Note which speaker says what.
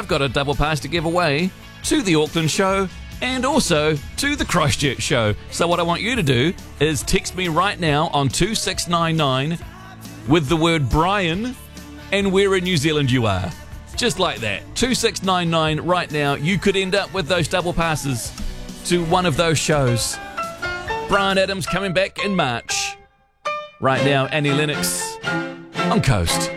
Speaker 1: I've got a double pass to give away to the Auckland show and also to the Christchurch show. So what I want you to do is text me right now on 2699 with the word Brian and where in New Zealand you are. Just like that. 2699 right now. You could end up with those double passes to one of those shows. Bryan Adams coming back in March. Right now, Annie Lennox on Coast.